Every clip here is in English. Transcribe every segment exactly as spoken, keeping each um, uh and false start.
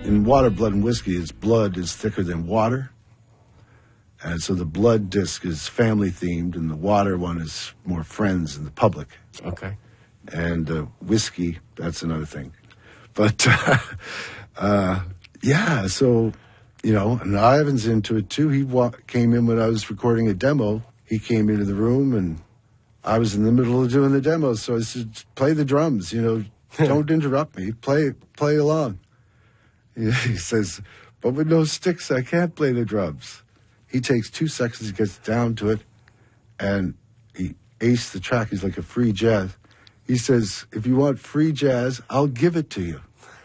in Water, Blood, and Whiskey, its blood is thicker than water. And so the blood disc is family-themed, and the water one is more friends and the public. Okay. And uh, whiskey, that's another thing. But, uh, uh, yeah, so, you know, and Ivan's into it, too. He wa- came in when I was recording a demo. He came into the room, and I was in the middle of doing the demo. So I said, play the drums, you know, don't interrupt me. Play, play along. He says, but with no sticks, I can't play the drums. He takes two seconds, he gets down to it, and he aced the track. He's like a free jazz. He says, if you want free jazz, I'll give it to you.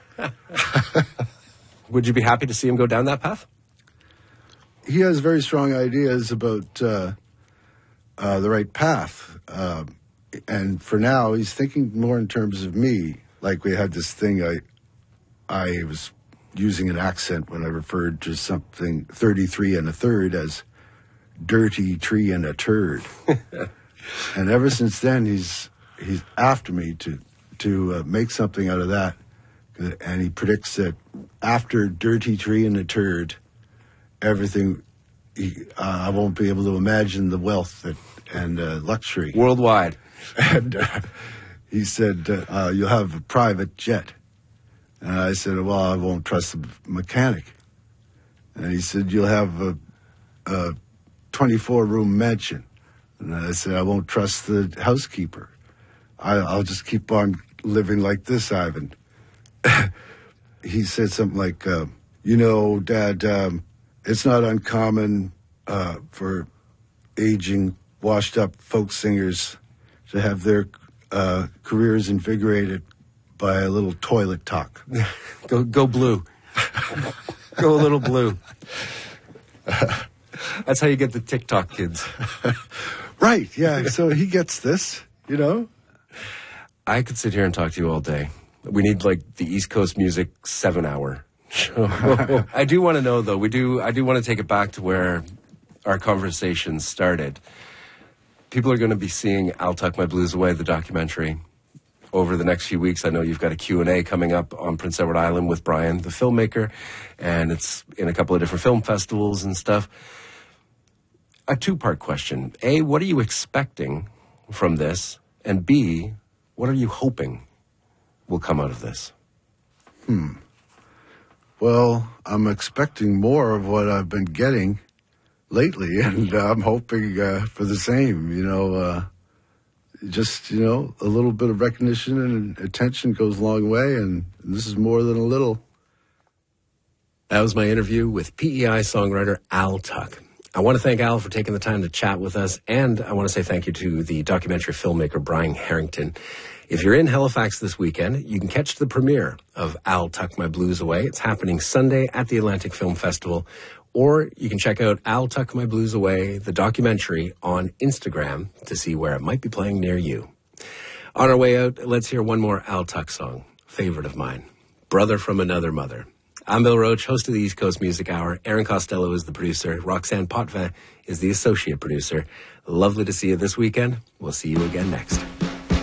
Would you be happy to see him go down that path? He has very strong ideas about uh, uh, the right path. Uh, and for now, he's thinking more in terms of me. Like we had this thing, I, I was using an accent when I referred to something thirty-three and a third as dirty tree and a turd. And ever since then, he's he's after me to to uh, make something out of that. And he predicts that after dirty tree and a turd, everything, he, uh, I won't be able to imagine the wealth that, and uh, luxury. Worldwide. And uh, he said, uh, uh, you'll have a private jet. And I said, well, I won't trust the mechanic. And he said, you'll have a, a twenty-four room mansion. And I said, I won't trust the housekeeper. I, I'll just keep on living like this, Ivan. He said something like, uh, you know, Dad, um, it's not uncommon uh, for aging, washed-up folk singers to have their uh, careers invigorated by a little toilet talk. go go blue. Go a little blue. That's how you get the TikTok kids. Right, yeah. So he gets this, you know. I could sit here and talk to you all day. We need like the East Coast music seven hour show. I do want to know though, we do I do want to take it back to where our conversation started. People are going to be seeing I'll Tuck My Blues Away, the documentary, over the next few weeks. I know you've got a Q and A coming up on Prince Edward Island with Brian, the filmmaker, and it's in a couple of different film festivals and stuff. A two-part question. A, what are you expecting from this? And B, what are you hoping will come out of this? Hmm. Well, I'm expecting more of what I've been getting lately, and uh, I'm hoping uh, for the same, you know, uh, just, you know, a little bit of recognition and attention goes a long way, and this is more than a little. That was my interview with P E I songwriter Al Tuck. I want to thank Al for taking the time to chat with us, and I want to say thank you to the documentary filmmaker Brian Harrington. If you're in Halifax this weekend, you can catch the premiere of I'll Tuck My Blues Away. It's happening Sunday at the Atlantic Film Festival. Or you can check out I'll Tuck My Blues Away, the documentary, on Instagram to see where it might be playing near you. On our way out, let's hear one more Al Tuck song, favorite of mine, Brother from Another Mother. I'm Bill Roach, host of the East Coast Music Hour. Aaron Costello is the producer. Roxanne Potvin is the associate producer. Lovely to see you this weekend. We'll see you again next.